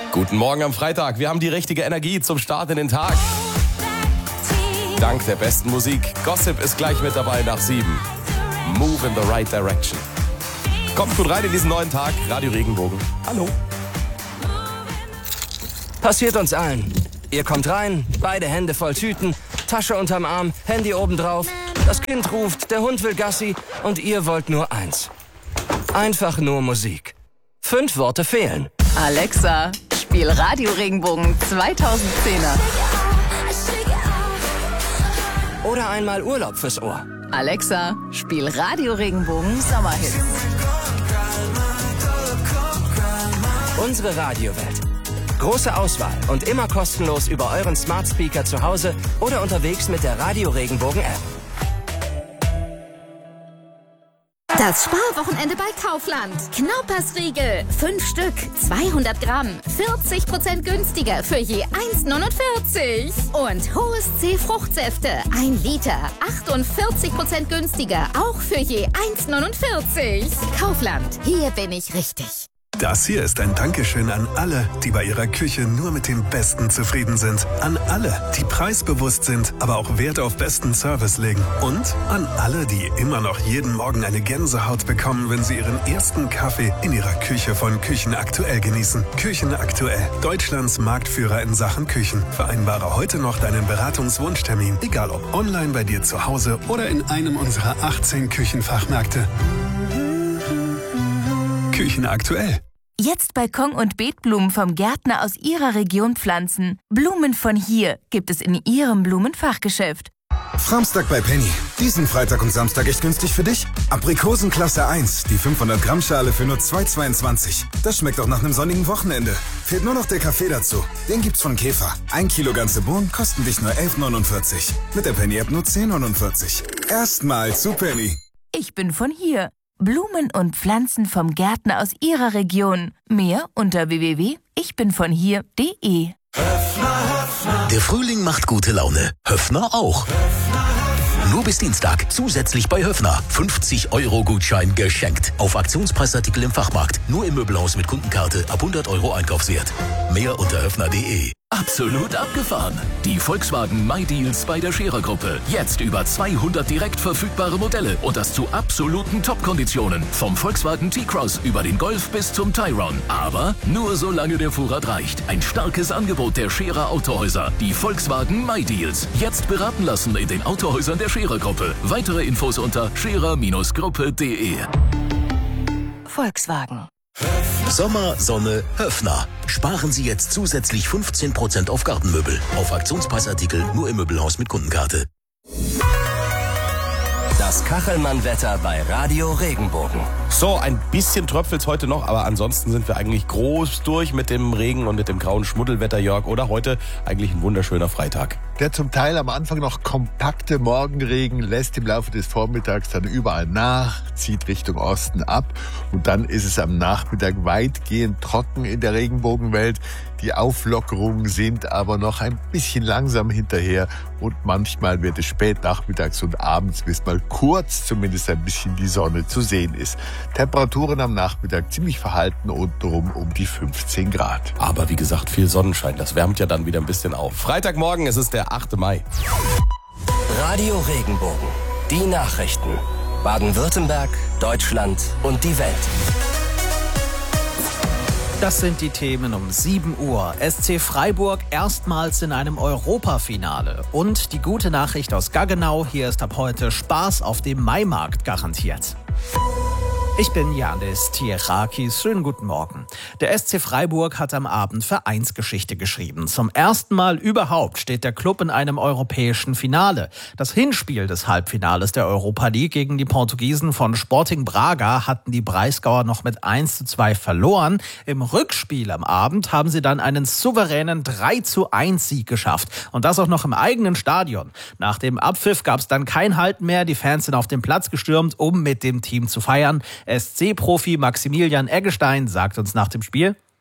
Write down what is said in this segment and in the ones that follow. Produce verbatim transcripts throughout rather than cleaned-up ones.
Guten Morgen am Freitag. Wir haben die richtige Energie zum Start in den Tag. Dank der besten Musik. Gossip ist gleich mit dabei nach sieben. Move in the right direction. Kommt gut rein in diesen neuen Tag. Radio Regenbogen. Hallo. Passiert uns allen. Ihr kommt rein, beide Hände voll Tüten, Tasche unterm Arm, Handy obendrauf. Das Kind ruft, der Hund will Gassi und ihr wollt nur eins. Einfach nur Musik. Fünf Worte fehlen. Alexa, spiel Radio Regenbogen zweitausendzehner. Oder einmal Urlaub fürs Ohr. Alexa, spiel Radio Regenbogen Sommerhits. Unsere Radiowelt. Große Auswahl und immer kostenlos über euren Smart Speaker zu Hause oder unterwegs mit der Radio Regenbogen App. Das Sparwochenende bei Kaufland. Knaupersriegel. Fünf Stück. zweihundert Gramm. vierzig Prozent günstiger für je eins neunundvierzig. Und Hohes C Fruchtsäfte. Ein Liter. achtundvierzig Prozent günstiger. Auch für je eins neunundvierzig. Kaufland. Hier bin ich richtig. Das hier ist ein Dankeschön an alle, die bei ihrer Küche nur mit dem Besten zufrieden sind. An alle, die preisbewusst sind, aber auch Wert auf besten Service legen. Und an alle, die immer noch jeden Morgen eine Gänsehaut bekommen, wenn sie ihren ersten Kaffee in ihrer Küche von Küchenaktuell genießen. Küchenaktuell, Deutschlands Marktführer in Sachen Küchen. Vereinbare heute noch deinen Beratungswunschtermin, egal ob online bei dir zu Hause oder in einem unserer achtzehn Küchenfachmärkte. Küchenaktuell. Jetzt Balkon- und Beetblumen vom Gärtner aus Ihrer Region pflanzen. Blumen von hier gibt es in Ihrem Blumenfachgeschäft. Framstag bei Penny. Diesen Freitag und Samstag echt günstig für dich? Aprikosen Klasse eins, die fünfhundert Gramm Schale für nur zwei Euro zweiundzwanzig. Das schmeckt auch nach einem sonnigen Wochenende. Fehlt nur noch der Kaffee dazu. Den gibt's von Käfer. Ein Kilo ganze Bohnen kosten dich nur elf Euro neunundvierzig. Mit der Penny-App nur zehn Euro neunundvierzig. Erstmal zu Penny. Ich bin von hier. Blumen und Pflanzen vom Gärtner aus Ihrer Region. Mehr unter w w w punkt ich bin von hier punkt de. Der Frühling macht gute Laune. Höffner auch. Nur bis Dienstag zusätzlich bei Höffner. fünfzig Euro Gutschein geschenkt. Auf Aktionspreisartikel im Fachmarkt. Nur im Möbelhaus mit Kundenkarte ab hundert Euro Einkaufswert. Mehr unter höffner punkt de. Absolut abgefahren. Die Volkswagen MyDeals bei der Scherer-Gruppe. Jetzt über zweihundert direkt verfügbare Modelle und das zu absoluten Top-Konditionen. Vom Volkswagen T-Cross über den Golf bis zum Tyrone. Aber nur solange der Vorrat reicht. Ein starkes Angebot der Scherer Autohäuser. Die Volkswagen MyDeals. Jetzt beraten lassen in den Autohäusern der Scherer-Gruppe. Weitere Infos unter scherer Gruppe punkt de. Volkswagen. Sommer, Sonne, Höffner. Sparen Sie jetzt zusätzlich fünfzehn Prozent auf Gartenmöbel. Auf Aktionspreisartikel nur im Möbelhaus mit Kundenkarte. Das Kachelmann-Wetter bei Radio Regenbogen. So, ein bisschen tröpfelt's heute noch, aber ansonsten sind wir eigentlich groß durch mit dem Regen und mit dem grauen Schmuddelwetter, Jörg. Oder heute eigentlich ein wunderschöner Freitag. Der zum Teil am Anfang noch kompakte Morgenregen lässt im Laufe des Vormittags dann überall nach, zieht Richtung Osten ab und dann ist es am Nachmittag weitgehend trocken in der Regenbogenwelt. Die Auflockerungen sind aber noch ein bisschen langsam hinterher und manchmal wird es spät nachmittags und abends, bis mal kurz zumindest ein bisschen die Sonne zu sehen ist. Temperaturen am Nachmittag ziemlich verhalten und drum um die fünfzehn Grad. Aber wie gesagt, viel Sonnenschein, das wärmt ja dann wieder ein bisschen auf. Freitagmorgen, es ist der achte Mai. Radio Regenbogen. Die Nachrichten. Baden-Württemberg, Deutschland und die Welt. Das sind die Themen um sieben Uhr. S C Freiburg erstmals in einem Europafinale. Und die gute Nachricht aus Gaggenau, hier ist ab heute Spaß auf dem Maimarkt garantiert. Ich bin Janis Tierakis. Schönen guten Morgen. Der S C Freiburg hat am Abend Vereinsgeschichte geschrieben. Zum ersten Mal überhaupt steht der Club in einem europäischen Finale. Das Hinspiel des Halbfinales der Europa League gegen die Portugiesen von Sporting Braga hatten die Breisgauer noch mit eins zu zwei verloren. Im Rückspiel am Abend haben sie dann einen souveränen drei zu eins Sieg geschafft. Und das auch noch im eigenen Stadion. Nach dem Abpfiff gab es dann kein Halten mehr. Die Fans sind auf den Platz gestürmt, um mit dem Team zu feiern. S C-Profi Maximilian Eggestein sagt uns nach dem Spiel: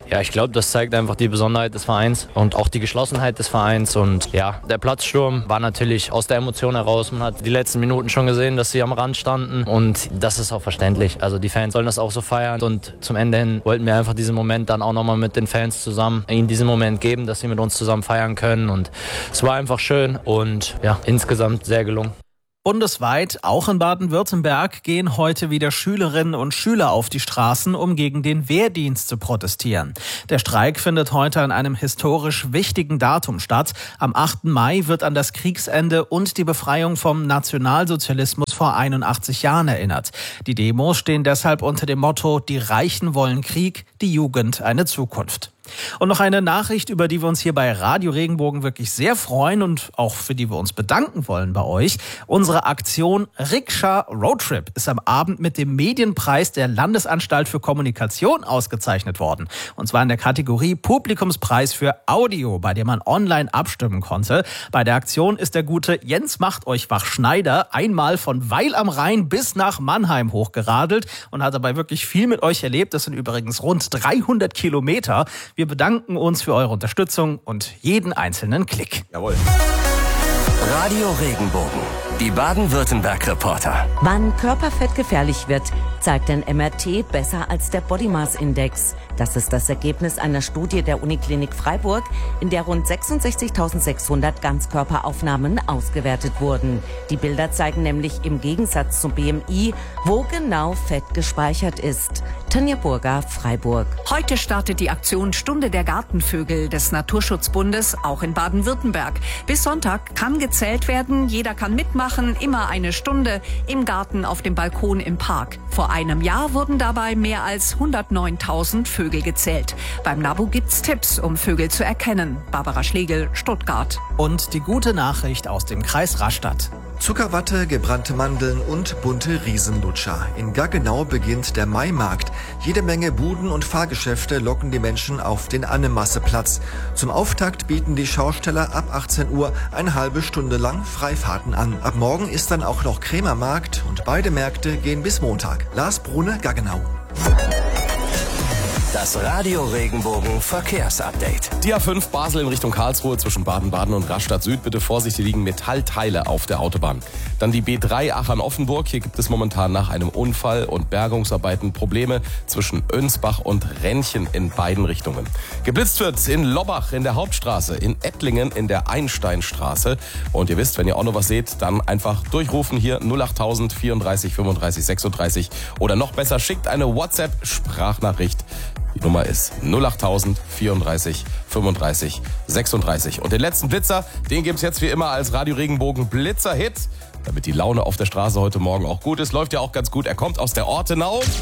Ja, ich glaube, das zeigt einfach die Besonderheit des Vereins und auch die Geschlossenheit des Vereins. Und ja, der Platzsturm war natürlich aus der Emotion heraus. Man hat die letzten Minuten schon gesehen, dass sie am Rand standen und das ist auch verständlich. Also die Fans sollen das auch so feiern und zum Ende hin wollten wir einfach diesen Moment dann auch nochmal mit den Fans zusammen ihnen diesen Moment geben, dass sie mit uns zusammen feiern können und es war einfach schön und ja, insgesamt sehr gelungen. Bundesweit, auch in Baden-Württemberg, gehen heute wieder Schülerinnen und Schüler auf die Straßen, um gegen den Wehrdienst zu protestieren. Der Streik findet heute an einem historisch wichtigen Datum statt. Am achten Mai wird an das Kriegsende und die Befreiung vom Nationalsozialismus vor einundachtzig Jahren erinnert. Die Demos stehen deshalb unter dem Motto: Die Reichen wollen Krieg, die Jugend eine Zukunft. Und noch eine Nachricht, über die wir uns hier bei Radio Regenbogen wirklich sehr freuen und auch für die wir uns bedanken wollen bei euch. Unsere Aktion Rikscha Roadtrip ist am Abend mit dem Medienpreis der Landesanstalt für Kommunikation ausgezeichnet worden. Und zwar in der Kategorie Publikumspreis für Audio, bei dem man online abstimmen konnte. Bei der Aktion ist der gute Jens Macht euch wach Schneider einmal von Weil am Rhein bis nach Mannheim hochgeradelt und hat dabei wirklich viel mit euch erlebt. Das sind übrigens rund dreihundert Kilometer. Wir bedanken uns für eure Unterstützung und jeden einzelnen Klick. Jawohl. Radio Regenbogen, die Baden-Württemberg-Reporter. Wann Körperfett gefährlich wird, zeigt ein M R T besser als der Body Mass Index. Das ist das Ergebnis einer Studie der Uniklinik Freiburg, in der rund sechsundsechzigtausendsechshundert Ganzkörperaufnahmen ausgewertet wurden. Die Bilder zeigen nämlich im Gegensatz zum B M I, wo genau Fett gespeichert ist. Tanja Burger, Freiburg. Heute startet die Aktion Stunde der Gartenvögel des Naturschutzbundes, auch in Baden-Württemberg. Bis Sonntag kann gezählt werden, jeder kann mitmachen, immer eine Stunde, im Garten, auf dem Balkon, im Park. Vor einem Jahr wurden dabei mehr als hundertneuntausend Vögel gezählt. Beim NABU gibt's Tipps, um Vögel zu erkennen. Barbara Schlegel, Stuttgart. Und die gute Nachricht aus dem Kreis Rastatt. Zuckerwatte, gebrannte Mandeln und bunte Riesenlutscher. In Gaggenau beginnt der Maimarkt. Jede Menge Buden und Fahrgeschäfte locken die Menschen auf den Annemasseplatz. Zum Auftakt bieten die Schausteller ab achtzehn Uhr eine halbe Stunde lang Freifahrten an. Ab morgen ist dann auch noch Krämermarkt und beide Märkte gehen bis Montag. Lars Brune, Gaggenau. Das Radio Regenbogen Verkehrsupdate. Die A fünf Basel in Richtung Karlsruhe zwischen Baden-Baden und Rastatt Süd. Bitte Vorsicht, hier liegen Metallteile auf der Autobahn. Dann die B drei Aachen-Offenburg. Hier gibt es momentan nach einem Unfall und Bergungsarbeiten Probleme zwischen Önsbach und Rennchen in beiden Richtungen. Geblitzt wird in Lobbach in der Hauptstraße, in Ettlingen in der Einsteinstraße. Und ihr wisst, wenn ihr auch noch was seht, dann einfach durchrufen hier null achttausend vierunddreißig fünfunddreißig sechsunddreißig oder noch besser, schickt eine WhatsApp-Sprachnachricht. Die Nummer ist null achttausend vierunddreißig fünfunddreißig sechsunddreißig. Und den letzten Blitzer, den gibt's jetzt wie immer als Radio Regenbogen Blitzer-Hit. Damit die Laune auf der Straße heute Morgen auch gut ist, läuft ja auch ganz gut. Er kommt aus der Ortenau.